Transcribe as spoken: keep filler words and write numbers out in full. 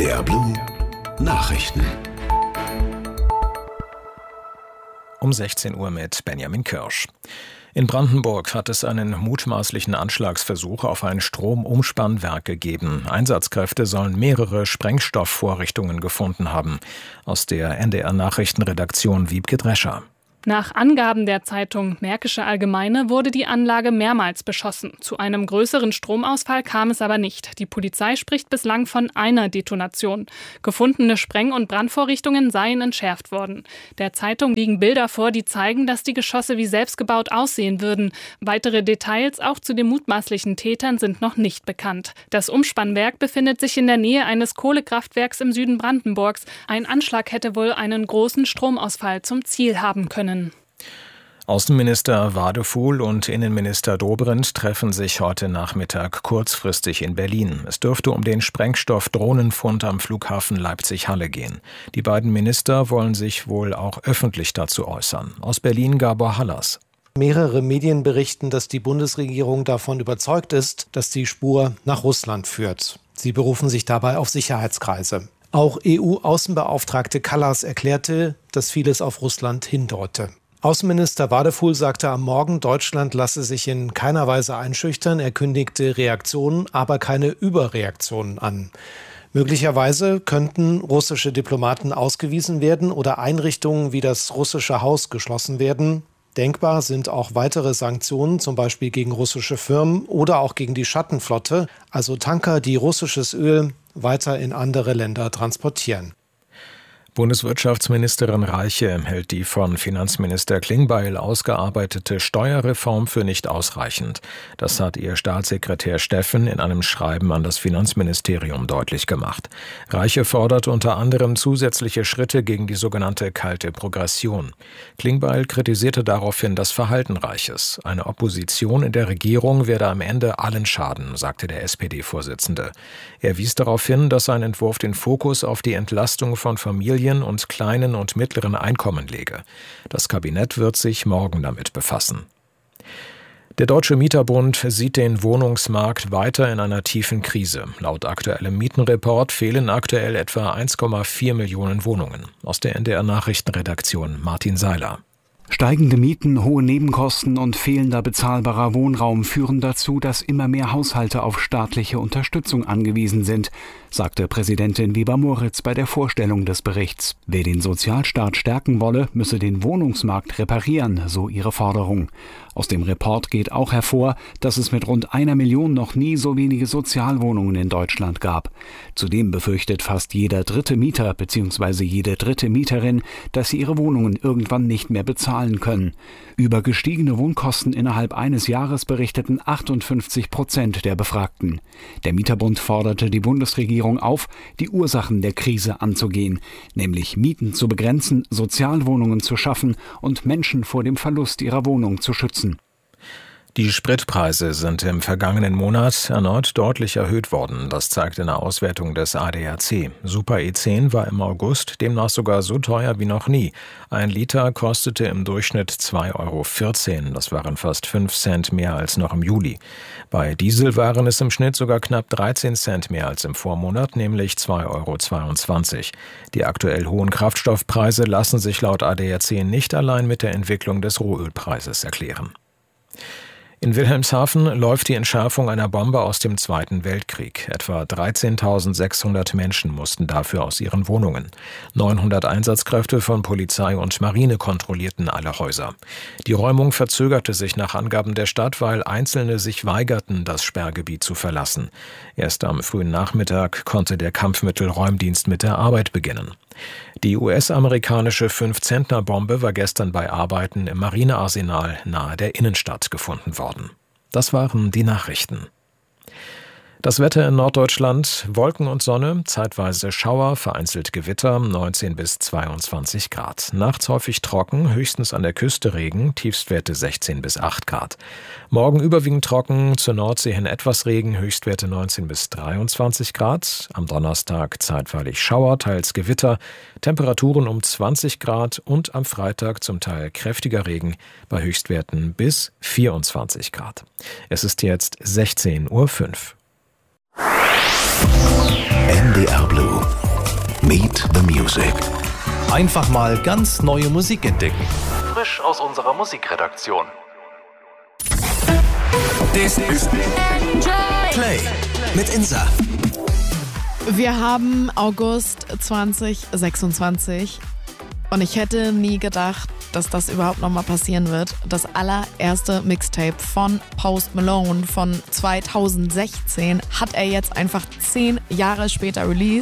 D R Blue Nachrichten. Um sechzehn Uhr mit Benjamin Kirsch. In Brandenburg hat es einen mutmaßlichen Anschlagsversuch auf ein Stromumspannwerk gegeben. Einsatzkräfte sollen mehrere Sprengstoffvorrichtungen gefunden haben. Aus der N D R-Nachrichtenredaktion Wiebke Drescher. Nach Angaben der Zeitung Märkische Allgemeine wurde die Anlage mehrmals beschossen. Zu einem größeren Stromausfall kam es aber nicht. Die Polizei spricht bislang von einer Detonation. Gefundene Spreng- und Brandvorrichtungen seien entschärft worden. Der Zeitung liegen Bilder vor, die zeigen, dass die Geschosse wie selbstgebaut aussehen würden. Weitere Details auch zu den mutmaßlichen Tätern sind noch nicht bekannt. Das Umspannwerk befindet sich in der Nähe eines Kohlekraftwerks im Süden Brandenburgs. Ein Anschlag hätte wohl einen großen Stromausfall zum Ziel haben können. Außenminister Wadefuhl und Innenminister Dobrindt treffen sich heute Nachmittag kurzfristig in Berlin. Es dürfte um den Sprengstoff-Drohnenfund am Flughafen Leipzig-Halle gehen. Die beiden Minister wollen sich wohl auch öffentlich dazu äußern. Aus Berlin Gabor Hallas. Mehrere Medien berichten, dass die Bundesregierung davon überzeugt ist, dass die Spur nach Russland führt. Sie berufen sich dabei auf Sicherheitskreise. Auch E U-Außenbeauftragte Kallas erklärte, dass vieles auf Russland hindeute. Außenminister Wadefuhl sagte am Morgen, Deutschland lasse sich in keiner Weise einschüchtern. Er kündigte Reaktionen, aber keine Überreaktionen an. Möglicherweise könnten russische Diplomaten ausgewiesen werden oder Einrichtungen wie das russische Haus geschlossen werden. Denkbar sind auch weitere Sanktionen, zum Beispiel gegen russische Firmen oder auch gegen die Schattenflotte, also Tanker, die russisches Öl weiter in andere Länder transportieren. Bundeswirtschaftsministerin Reiche hält die von Finanzminister Klingbeil ausgearbeitete Steuerreform für nicht ausreichend. Das hat ihr Staatssekretär Steffen in einem Schreiben an das Finanzministerium deutlich gemacht. Reiche fordert unter anderem zusätzliche Schritte gegen die sogenannte kalte Progression. Klingbeil kritisierte daraufhin das Verhalten Reiches. Eine Opposition in der Regierung werde am Ende allen schaden, sagte der S P D-Vorsitzende. Er wies darauf hin, dass sein Entwurf den Fokus auf die Entlastung von Familien und kleinen und mittleren Einkommen lege. Das Kabinett wird sich morgen damit befassen. Der Deutsche Mieterbund sieht den Wohnungsmarkt weiter in einer tiefen Krise. Laut aktuellem Mietenreport fehlen aktuell etwa eins Komma vier Millionen Wohnungen. Aus der N D R-Nachrichtenredaktion Martin Seiler. Steigende Mieten, hohe Nebenkosten und fehlender bezahlbarer Wohnraum führen dazu, dass immer mehr Haushalte auf staatliche Unterstützung angewiesen sind, sagte Präsidentin Weber-Moritz bei der Vorstellung des Berichts. Wer den Sozialstaat stärken wolle, müsse den Wohnungsmarkt reparieren, so ihre Forderung. Aus dem Report geht auch hervor, dass es mit rund einer Million noch nie so wenige Sozialwohnungen in Deutschland gab. Zudem befürchtet fast jeder dritte Mieter bzw. jede dritte Mieterin, dass sie ihre Wohnungen irgendwann nicht mehr bezahlen können. Über gestiegene Wohnkosten innerhalb eines Jahres berichteten achtundfünfzig Prozent der Befragten. Der Mieterbund forderte die Bundesregierung auf, die Ursachen der Krise anzugehen, nämlich Mieten zu begrenzen, Sozialwohnungen zu schaffen und Menschen vor dem Verlust ihrer Wohnung zu schützen. Die Spritpreise sind im vergangenen Monat erneut deutlich erhöht worden. Das zeigt eine Auswertung des A D A C. Super E zehn war im August demnach sogar so teuer wie noch nie. Ein Liter kostete im Durchschnitt zwei Euro vierzehn. Das waren fast fünf Cent mehr als noch im Juli. Bei Diesel waren es im Schnitt sogar knapp dreizehn Cent mehr als im Vormonat, nämlich zwei Euro zweiundzwanzig. Die aktuell hohen Kraftstoffpreise lassen sich laut A D A C nicht allein mit der Entwicklung des Rohölpreises erklären. In Wilhelmshaven läuft die Entschärfung einer Bombe aus dem Zweiten Weltkrieg. Etwa dreizehntausendsechshundert Menschen mussten dafür aus ihren Wohnungen. neunhundert Einsatzkräfte von Polizei und Marine kontrollierten alle Häuser. Die Räumung verzögerte sich nach Angaben der Stadt, weil Einzelne sich weigerten, das Sperrgebiet zu verlassen. Erst am frühen Nachmittag konnte der Kampfmittelräumdienst mit der Arbeit beginnen. Die U S-amerikanische Fünf-Zentner-Bombe war gestern bei Arbeiten im Marinearsenal nahe der Innenstadt gefunden worden. Das waren die Nachrichten. Das Wetter in Norddeutschland: Wolken und Sonne, zeitweise Schauer, vereinzelt Gewitter, neunzehn bis zweiundzwanzig Grad. Nachts häufig trocken, höchstens an der Küste Regen, Tiefstwerte sechzehn bis acht Grad. Morgen überwiegend trocken, zur Nordsee hin etwas Regen, Höchstwerte neunzehn bis dreiundzwanzig Grad. Am Donnerstag zeitweilig Schauer, teils Gewitter, Temperaturen um zwanzig Grad und am Freitag zum Teil kräftiger Regen bei Höchstwerten bis vierundzwanzig Grad. Es ist jetzt sechzehn Uhr fünf. N D R Blue Musik. Einfach mal ganz neue Musik entdecken. Frisch aus unserer Musikredaktion. Das ist Play mit Insa. Wir haben August zwanzig sechsundzwanzig und ich hätte nie gedacht, dass das überhaupt nochmal passieren wird. Das allererste Mixtape von Post Malone von zweitausendsechzehn hat er jetzt einfach zehn Jahre später released.